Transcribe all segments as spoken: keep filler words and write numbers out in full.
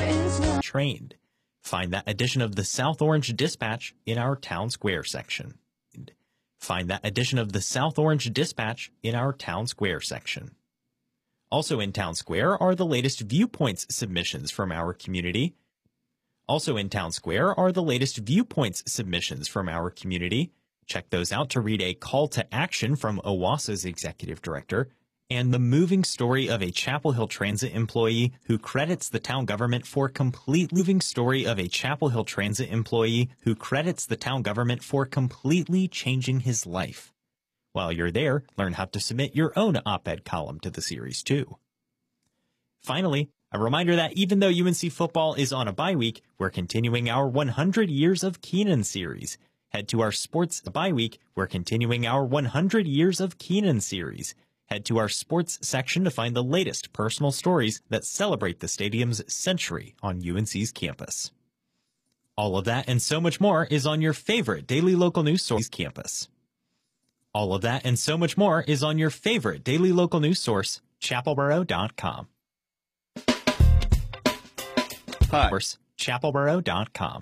is no trained. Find that edition of the South Orange Dispatch in our Town Square section. Find that edition of the South Orange Dispatch in our Town Square section. Also in Town Square are the latest Viewpoints submissions from our community. Also in Town Square are the latest Viewpoints submissions from our community. Check those out to read a call to action from OWASA's executive director and the moving story of a Chapel Hill Transit employee who credits the town government for complete moving story of a Chapel Hill Transit employee who credits the town government for completely changing his life. While you're there, learn how to submit your own op-ed column to the series too. Finally, a reminder that even though U N C football is on a bye week, we're continuing our one hundred Years of Keenan series. Head to our sports bye week, we're continuing our one hundred Years of Keenan series. Head to our sports section to find the latest personal stories that celebrate the stadium's century on U N C's campus. All of that and so much more is on your favorite daily local news source campus. All of that and so much more is on your favorite daily local news source, chapel borough dot com. Hi. chapel borough dot com.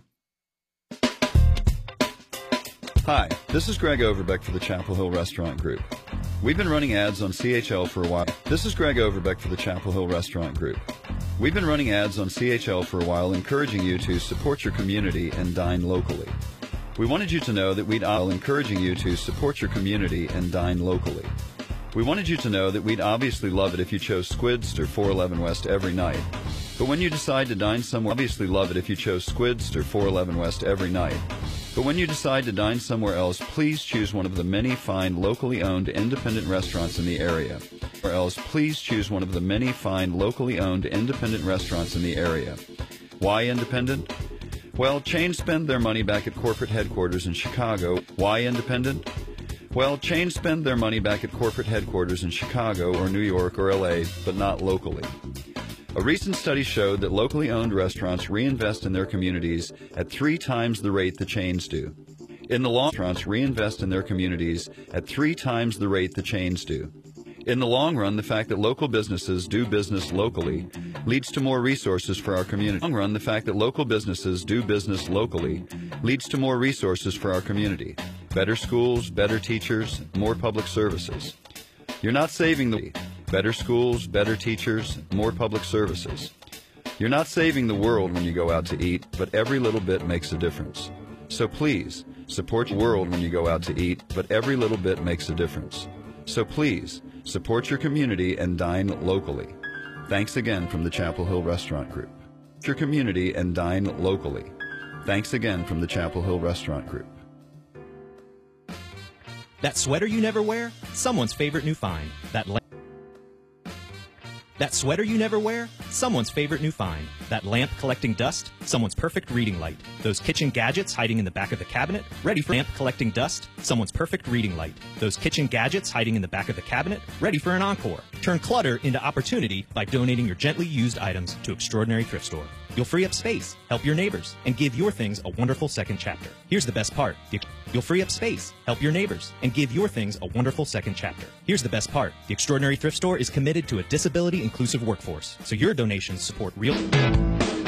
Hi, this is Greg Overbeck for the Chapel Hill Restaurant Group. We've been running ads on C H L for a while. This is Greg Overbeck for the Chapel Hill Restaurant Group. We've been running ads on C H L for a while, encouraging you to support your community and dine locally. We wanted you to know that we'd all encouraging you to support your community and dine locally. We wanted you to know that we'd obviously love it if you chose Squid's or four eleven West every night. But when you decide to dine somewhere, obviously love it if you chose Squid's or four eleven West every night. But when you decide to dine somewhere else, please choose one of the many fine locally owned independent restaurants in the area. Or else, please choose one of the many fine locally owned independent restaurants in the area. Why independent? Well, chains spend their money back at corporate headquarters in Chicago. Why independent? Well, chains spend their money back at corporate headquarters in Chicago or New York or L A, but not locally. A recent study showed that locally owned restaurants reinvest in their communities at three times the rate the chains do. In the long run, restaurants reinvest in their communities at three times the rate the chains do. In the long run, the fact that local businesses do business locally leads to more resources for our community. In the long run, the fact that local businesses do business locally leads to more resources for our community. Better schools, better teachers, more public services. You're not saving the better schools, better teachers, more public services. You're not saving the world when you go out to eat, but every little bit makes a difference. So please, support the world when you go out to eat, but every little bit makes a difference. So please, support your community and dine locally. Thanks again from the Chapel Hill Restaurant Group. Your community and dine locally. Thanks again from the Chapel Hill Restaurant Group. That sweater you never wear? Someone's favorite new find. That la- That sweater you never wear? Someone's favorite new find. That lamp collecting dust? Someone's perfect reading light. Those kitchen gadgets hiding in the back of the cabinet? Ready for lamp collecting dust? Someone's perfect reading light. Those kitchen gadgets hiding in the back of the cabinet? Ready for an encore. Turn clutter into opportunity by donating your gently used items to Extraordinary Thrift Store. You'll free up space, help your neighbors, and give your things a wonderful second chapter. Here's the best part. You'll free up space, help your neighbors, and give your things a wonderful second chapter. Here's the best part. The Extraordinary Thrift Store is committed to a disability-inclusive workforce, so your donations support real...